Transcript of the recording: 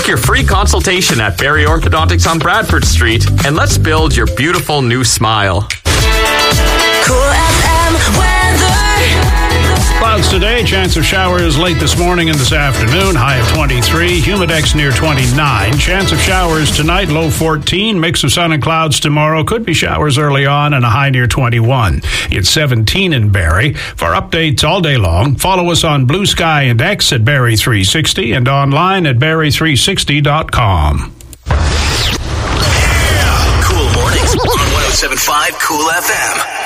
Book your free consultation at Barrie Orthodontics on Bradford Street, and let's build your beautiful new smile. Cool FM weather. Clouds today, chance of showers late this morning and this afternoon, high of 23, humidex near 29, chance of showers tonight, low 14, mix of sun and clouds tomorrow, could be showers early on and a high near 21. It's 17 in Barrie. For updates all day long, follow us on Blue Sky and X at Barrie360 and online at Barrie360.com. Yeah. Cool mornings on 107.5 Cool FM.